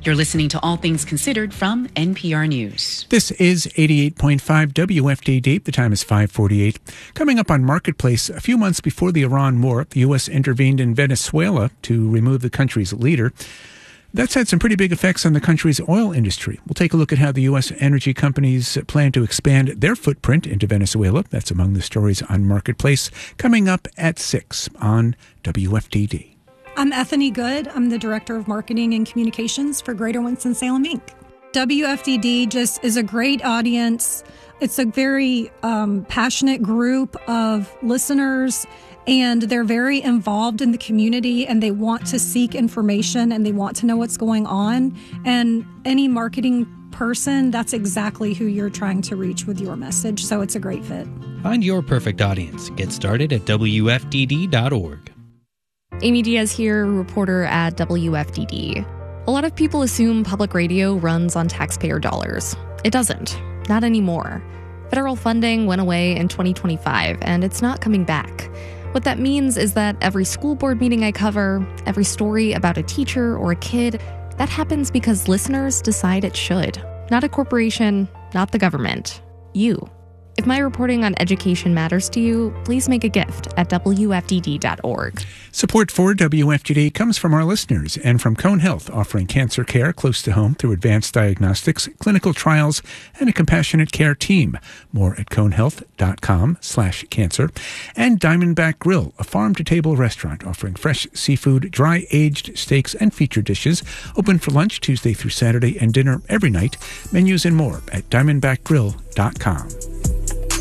You're listening to All Things Considered from NPR News. This is 88.5 WFDD. The time is 5:48. Coming up on Marketplace, a few months before the Iran war, the U.S. intervened in Venezuela to remove the country's leader. That's had some pretty big effects on the country's oil industry. We'll take a look at how the U.S. energy companies plan to expand their footprint into Venezuela. That's among the stories on Marketplace, coming up at 6 on WFDD. I'm Ethany Good. I'm the Director of Marketing and Communications for Greater Winston-Salem, Inc. WFDD just is a great audience. It's a very passionate group of listeners, and they're very involved in the community, and they want to seek information, and they want to know what's going on. And any marketing person, that's exactly who you're trying to reach with your message. So it's a great fit. Find your perfect audience. Get started at WFDD.org. Amy Diaz here, reporter at WFDD. A lot of people assume public radio runs on taxpayer dollars. It doesn't. Not anymore. Federal funding went away in 2025, and it's not coming back. What that means is that every school board meeting I cover, every story about a teacher or a kid, that happens because listeners decide it should. Not a corporation, not the government. You. If my reporting on education matters to you, please make a gift at WFDD.org. Support for WFDD comes from our listeners and from Cone Health, offering cancer care close to home through advanced diagnostics, clinical trials, and a compassionate care team. More at conehealth.com/cancer. And Diamondback Grill, a farm-to-table restaurant offering fresh seafood, dry-aged steaks, and featured dishes. Open for lunch Tuesday through Saturday and dinner every night. Menus and more at diamondbackgrill.com.